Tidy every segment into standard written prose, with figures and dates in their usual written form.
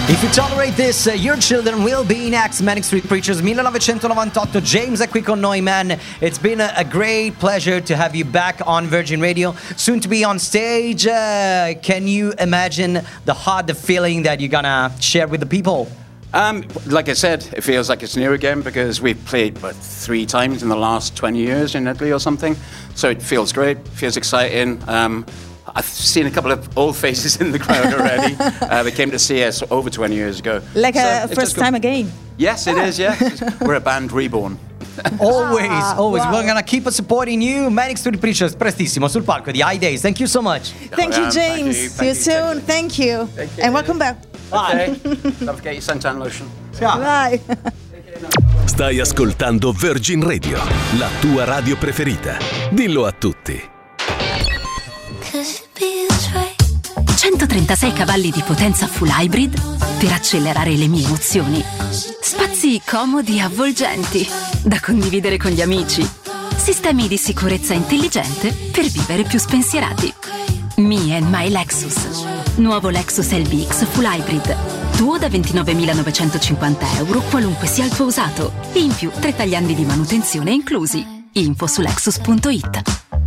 If you tolerate this, your children will be next. Manic Street Preachers 1998. James è qui con noi, man. It's been a great pleasure to have you back on Virgin Radio, soon to be on stage. Can you imagine the hard feeling that you're gonna share with the people? Like I said, it feels like it's new again because we've played 3 times in the last 20 years in Italy or something. So it feels great, feels exciting. I've seen a couple of old faces in the crowd already. They came to see us over 20 years ago. Like a first time again? Yes, it is, yeah. We're a band reborn. Always. Wow. We're gonna keep supporting you. Manic Street Preachers, prestissimo, sul palco di High Days. Thank you so much. Thank you, James. See you soon. Thank you. And welcome back. Bye. Don't forget your suntan lotion. Bye. Stai ascoltando Virgin Radio, la tua radio preferita. Dillo a tutti. 136 cavalli di potenza full hybrid per accelerare le mie emozioni. Spazi comodi e avvolgenti da condividere con gli amici. Sistemi di sicurezza intelligente per vivere più spensierati. Me and my Lexus. Nuovo Lexus LBX full hybrid. Tuo da €29.950, qualunque sia il tuo usato. In più 3 tagliandi di manutenzione inclusi. Info su Lexus.it.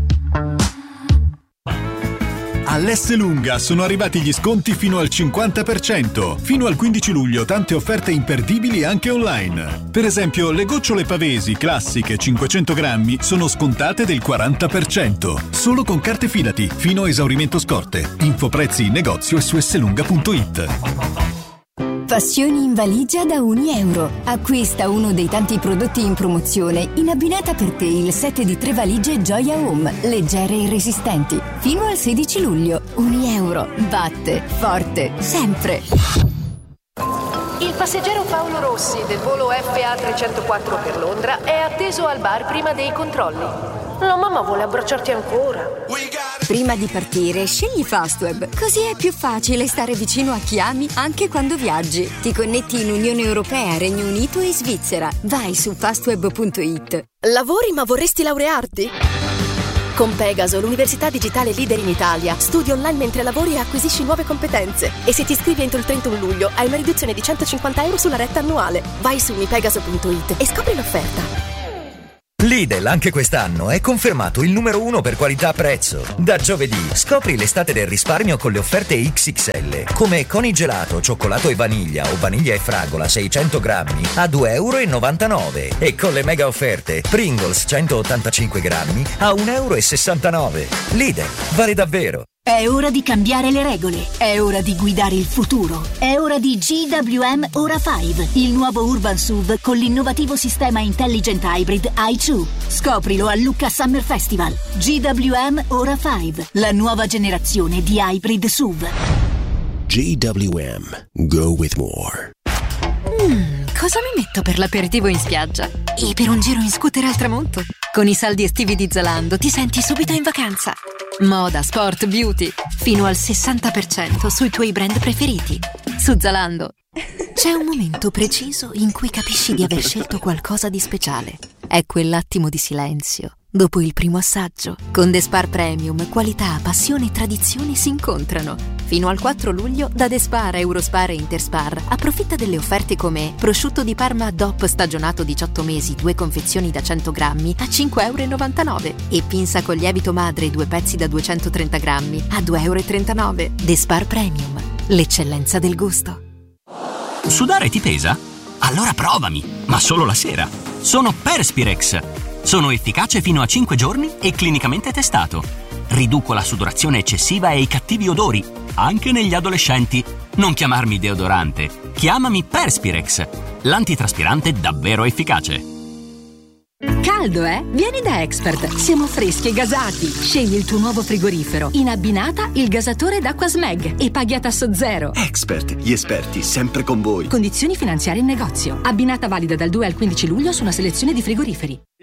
All'Esselunga sono arrivati gli sconti fino al 50%. Fino al 15 luglio tante offerte imperdibili anche online. Per esempio, le gocciole Pavesi classiche 500 grammi sono scontate del 40%. Solo con carte Fidati, fino a esaurimento scorte. Info prezzi in negozio e su esselunga.it. Passioni in valigia da €1. Acquista uno dei tanti prodotti in promozione in abbinata per te il set di 3 valigie Gioia Home, leggere e resistenti. Fino al 16 luglio. €1. Batte forte sempre. Il passeggero Paolo Rossi del volo FA 304 per Londra è atteso al bar prima dei controlli. La mamma vuole abbracciarti ancora. Prima di partire, scegli Fastweb. Così è più facile stare vicino a chi ami anche quando viaggi. Ti connetti in Unione Europea, Regno Unito e Svizzera. Vai su fastweb.it. Lavori ma vorresti laurearti? Con Pegaso, l'università digitale leader in Italia, studi online mentre lavori e acquisisci nuove competenze. E se ti iscrivi entro il 31 luglio, hai una riduzione di €150 sulla retta annuale. Vai su mipegaso.it e scopri l'offerta. Lidl anche quest'anno è confermato il numero 1 per qualità-prezzo. Da giovedì scopri l'estate del risparmio con le offerte XXL, come Conigelato, cioccolato e vaniglia o vaniglia e fragola 600 grammi a €2,99 e con le mega offerte Pringles 185 grammi a €1,69. Lidl, vale davvero. È ora di cambiare le regole, è ora di guidare il futuro, è ora di GWM Ora 5, il nuovo Urban SUV con l'innovativo sistema Intelligent Hybrid i2. Scoprilo al Lucca Summer Festival. GWM Ora 5, la nuova generazione di hybrid SUV. GWM, go with more. Cosa mi metto per l'aperitivo in spiaggia? E per un giro in scooter al tramonto? Con i saldi estivi di Zalando ti senti subito in vacanza. Moda, sport, beauty, fino al 60% sui tuoi brand preferiti. Su Zalando c'è un momento preciso in cui capisci di aver scelto qualcosa di speciale. È quell'attimo di silenzio dopo il primo assaggio. Con The Spar Premium, qualità, passione e tradizione si incontrano. Fino al 4 luglio da The Spar, Eurospar e Interspar approfitta delle offerte come prosciutto di Parma DOP stagionato 18 mesi, 2 confezioni da 100 grammi a €5,99 e pinza con lievito madre 2 pezzi da 230 grammi a €2,39. The Spar Premium, l'eccellenza del gusto. Sudare ti pesa? Allora provami, ma solo la sera. Sono Perspirex. Sono efficace fino a 5 giorni e clinicamente testato. Riduco la sudorazione eccessiva e i cattivi odori, anche negli adolescenti. Non chiamarmi deodorante, chiamami Perspirex, l'antitraspirante davvero efficace. Caldo, eh? Vieni da Expert. Siamo freschi e gasati. Scegli il tuo nuovo frigorifero. In abbinata il gasatore d'acqua Smeg e paghi a tasso zero. Expert, gli esperti sempre con voi. Condizioni finanziarie in negozio. Abbinata valida dal 2 al 15 luglio su una selezione di frigoriferi.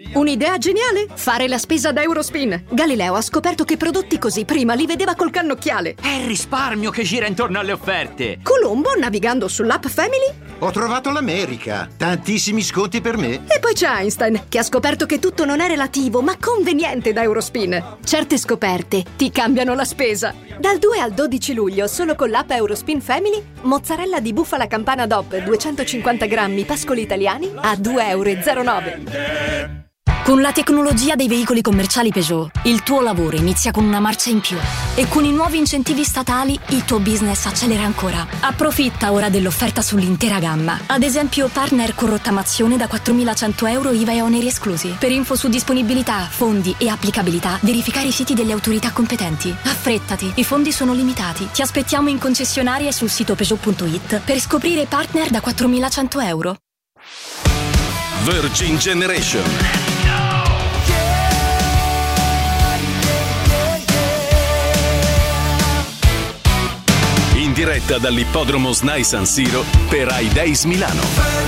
Un'idea geniale? Fare la spesa da Eurospin. Galileo ha scoperto che prodotti così prima li vedeva col cannocchiale. È il risparmio che gira intorno alle offerte. Colombo, navigando sull'app Family. Ho trovato l'America. Tantissimi sconti per me. E poi c'è Einstein, che ha scoperto che tutto non è relativo, ma conveniente da Eurospin. Certe scoperte ti cambiano la spesa. Dal 2 al 12 luglio, solo con l'app Eurospin Family, mozzarella di bufala campana DOP 250 grammi pascoli italiani a €2,09. Con la tecnologia dei veicoli commerciali Peugeot, il tuo lavoro inizia con una marcia in più. E con i nuovi incentivi statali, il tuo business accelera ancora. Approfitta ora dell'offerta sull'intera gamma. Ad esempio, partner con rottamazione da €4.100 IVA e oneri esclusi. Per info su disponibilità, fondi e applicabilità, verificare i siti delle autorità competenti. Affrettati, i fondi sono limitati. Ti aspettiamo in concessionaria e sul sito Peugeot.it per scoprire partner da €4.100. Virgin Generation. In diretta dall'ippodromo SNAI San Siro per I Days Milano.